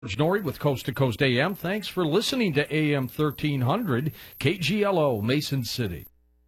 Norrie with Coast to Coast AM. Thanks for listening to AM 1300 KGLO Mason City.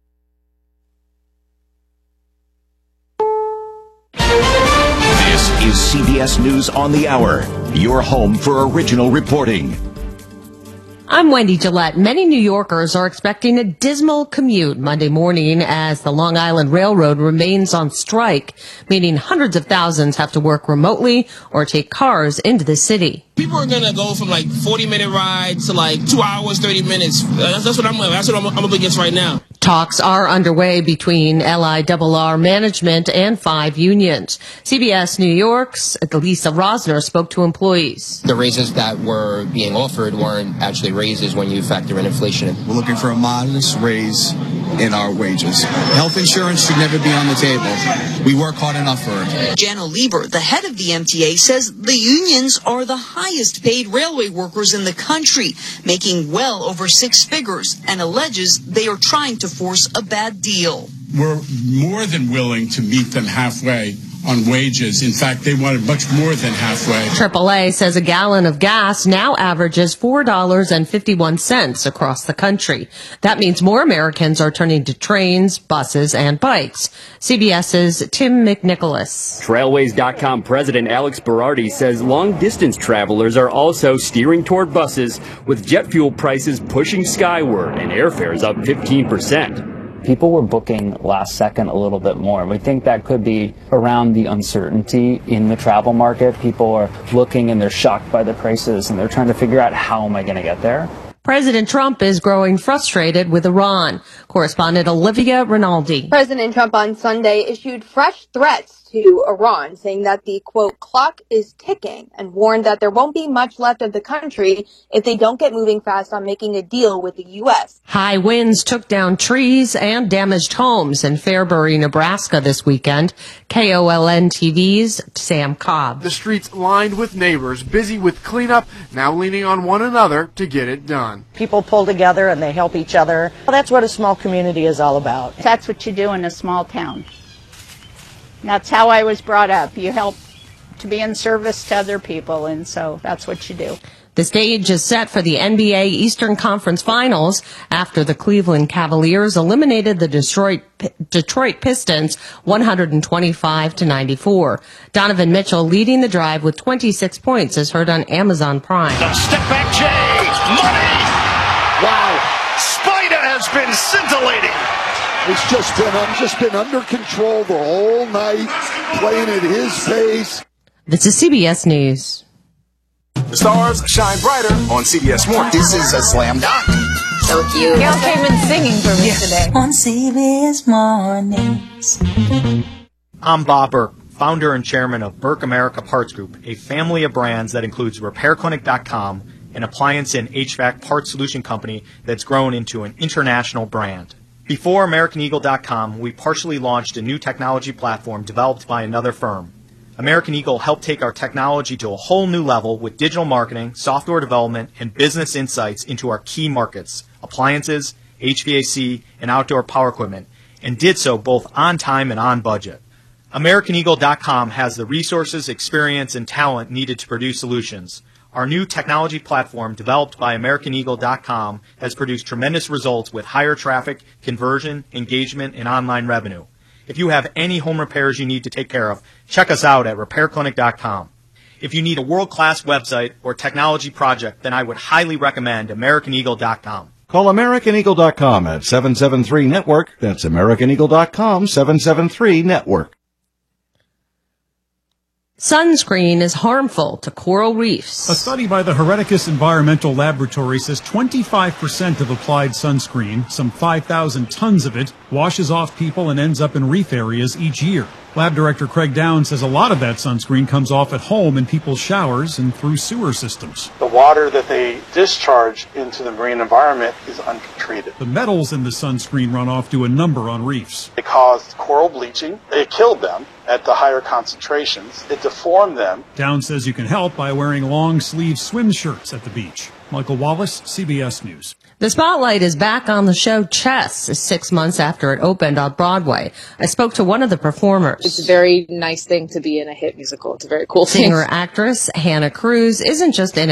This is CBS News on the Hour, your home for original reporting. I'm Wendy Gillette. Many New Yorkers are expecting a dismal commute Monday morning as the Long Island Railroad remains on strike, meaning hundreds of thousands have to work remotely or take cars into the city. People are going to go from 40-minute rides to 2 hours, 30 minutes. That's what I'm up against right now. Talks are underway between LIRR management and 5 unions. CBS New York's Lisa Rosner spoke to employees. The raises that were being offered weren't actually raises when you factor in inflation. We're looking for a modest raise in our wages. Health insurance should never be on the table. We work hard enough for it. Jana Lieber, the head of the MTA, says the unions are the highest paid railway workers in the country, making well over 6 figures, and alleges they are trying to force a bad deal. We're more than willing to meet them halfway on wages. In fact, they wanted much more than halfway. AAA says a gallon of gas now averages $4.51 across the country. That means more Americans are turning to trains, buses, and bikes. CBS's Tim McNicholas. Trailways.com president Alex Berardi says long-distance travelers are also steering toward buses, with jet fuel prices pushing skyward and airfares up 15%. People were booking last second a little bit more. We think that could be around the uncertainty in the travel market. People are looking and they're shocked by the prices and they're trying to figure out, how am I going to get there? President Trump is growing frustrated with Iran. Correspondent Olivia Rinaldi. President Trump on Sunday issued fresh threats to Iran, saying that the, quote, clock is ticking, and warned that there won't be much left of the country if they don't get moving fast on making a deal with the U.S. High winds took down trees and damaged homes in Fairbury, Nebraska this weekend. KOLN TV's Sam Cobb. The streets lined with neighbors, busy with cleanup, now leaning on one another to get it done. People pull together and they help each other. Well, that's what a small community is all about. That's what you do in a small town. That's how I was brought up. You help to be in service to other people, and so that's what you do. The stage is set for the NBA Eastern Conference Finals after the Cleveland Cavaliers eliminated the Detroit Pistons 125-94. Donovan Mitchell leading the drive with 26 points is heard on Amazon Prime. The step back Jay, money! Wow, Spider has been scintillating. It's just been under control the whole night, playing at his pace. This is CBS News. The stars shine brighter on CBS Morning. This is a slam dunk. So cute. Gail came in singing for me today. On CBS Mornings. I'm Bob Burke, founder and chairman of Burke America Parts Group, a family of brands that includes RepairClinic.com, an appliance and HVAC parts solution company that's grown into an international brand. Before AmericanEagle.com, we partially launched a new technology platform developed by another firm. American Eagle helped take our technology to a whole new level with digital marketing, software development, and business insights into our key markets, appliances, HVAC, and outdoor power equipment, and did so both on time and on budget. AmericanEagle.com has the resources, experience, and talent needed to produce solutions. Our new technology platform, developed by AmericanEagle.com, has produced tremendous results with higher traffic, conversion, engagement, and online revenue. If you have any home repairs you need to take care of, check us out at RepairClinic.com. If you need a world-class website or technology project, then I would highly recommend AmericanEagle.com. Call AmericanEagle.com at 773-NETWORK. That's AmericanEagle.com, 773-NETWORK. Sunscreen is harmful to coral reefs. A study by the Hereticus Environmental Laboratory says 25% of applied sunscreen, some 5,000 tons of it, washes off people and ends up in reef areas each year. Lab director Craig Downs says a lot of that sunscreen comes off at home in people's showers and through sewer systems. The water that they discharge into the marine environment is untreated. The metals in the sunscreen runoff do a number on reefs. It caused coral bleaching. It killed them at the higher concentrations. It deformed them. Downs says you can help by wearing long-sleeve swim shirts at the beach. Michael Wallace, CBS News. The spotlight is back on the show Chess 6 months after it opened on Broadway. I spoke to one of the performers. It's a very nice thing to be in a hit musical. It's a very cool thing. Singer-actress Hannah Cruz isn't just in